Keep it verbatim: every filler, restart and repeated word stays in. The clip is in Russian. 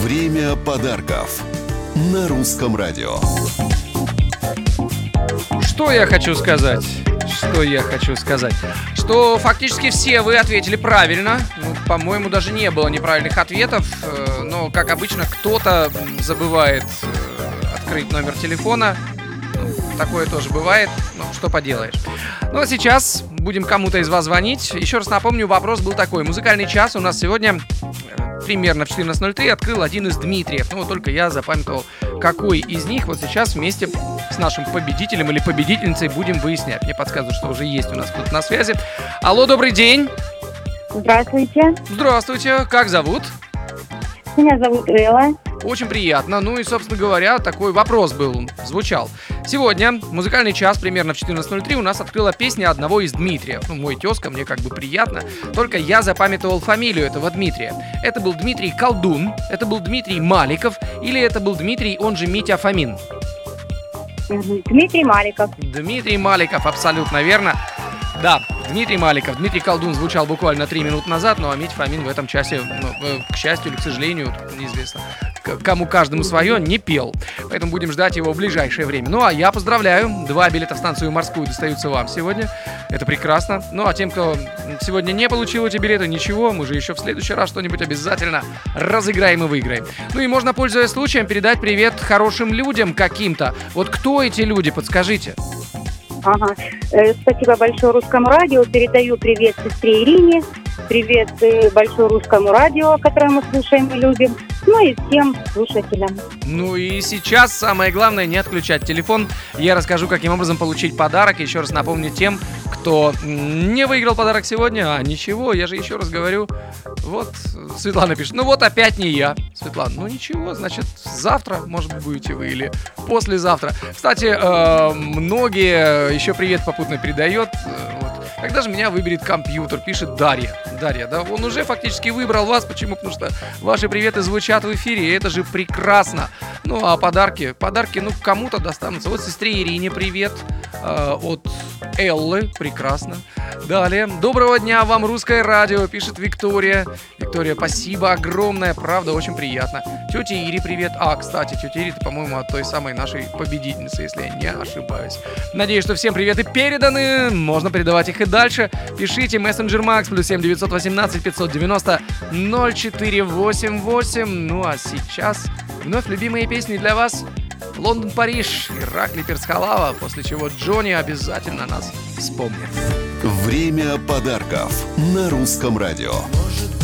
Время подарков на Русском радио. Что я хочу сказать? Что я хочу сказать? Что фактически все вы ответили правильно. Ну, по-моему, даже не было неправильных ответов. Но, как обычно, кто-то забывает открыть номер телефона. Ну, такое тоже бывает. Ну, что поделаешь. Ну, а сейчас будем кому-то из вас звонить. Еще раз напомню, вопрос был такой. Музыкальный час у нас сегодня примерно в четырнадцать ноль три открыл один из Дмитриев. Ну, вот только я запамятовал, какой из них. Вот сейчас вместе с нашим победителем или победительницей будем выяснять. Мне подсказывают, что уже есть у нас кто-то на связи. Алло, добрый день. Здравствуйте. Здравствуйте. Как зовут? Меня зовут Элла. Очень приятно. Ну и, собственно говоря, такой вопрос был, звучал. Сегодня музыкальный час примерно в четырнадцать ноль три у нас открыла песня одного из Дмитриев. Ну, мой тезка, мне как бы приятно. Только я запамятовал фамилию этого Дмитрия. Это был Дмитрий Колдун, это был Дмитрий Маликов, или это был Дмитрий, он же Митя Фомин? Дмитрий Маликов. Дмитрий Маликов, абсолютно верно. Да, Дмитрий Маликов. Дмитрий Колдун звучал буквально три минуты назад, ну а Митя Фомин в этом часе, ну, к счастью или к сожалению, неизвестно, кому каждому свое, не пел. Поэтому будем ждать его в ближайшее время. Ну а я поздравляю, два билета в станцию «Морскую» достаются вам сегодня. Это прекрасно. Ну а тем, кто сегодня не получил эти билеты, ничего, мы же еще в следующий раз что-нибудь обязательно разыграем и выиграем. Ну и можно, пользуясь случаем, передать привет хорошим людям каким-то. Вот кто эти люди, подскажите? Ага. Э, спасибо большое Русскому радио. Передаю привет сестре Ирине. Привет э, большое Русскому радио, которое мы слушаем и любим. Ну и всем слушателям. Ну и сейчас самое главное не отключать телефон. Я расскажу, каким образом получить подарок. Еще раз напомню тем, кто не выиграл подарок сегодня. А ничего, я же еще раз говорю. Вот Светлана пишет. Ну вот опять не я. Светлана, ну ничего, значит завтра, может быть, будете вы или послезавтра. Кстати, э, многие еще привет попутно передает. Вот. Когда же меня выберет компьютер, пишет Дарья. Дарья, да, он уже фактически выбрал вас. Почему? Потому что ваши приветы звучат в эфире, и это же прекрасно. Ну, а подарки, подарки, ну, кому-то достанутся. Вот сестре Ирине привет э, от Эллы, прекрасно. Далее, доброго дня вам, Русское радио, пишет Виктория. Виктория, спасибо огромное, правда, очень приятно. Тете Ире привет. А, кстати, тетя Ире, это, по-моему, от той самой нашей победительницы, если я не ошибаюсь. Надеюсь, что всем приветы переданы, можно передавать их и дальше. Пишите мессенджер Макс плюс семь девятьсот восемнадцать пятьсот девяносто ноль четыре восемь восемь. Ну а сейчас вновь любимые песни для вас. Лондон, Париж, Ираклий Перскалава, после чего Джонни обязательно нас вспомнит. Время подарков на Русском радио. Может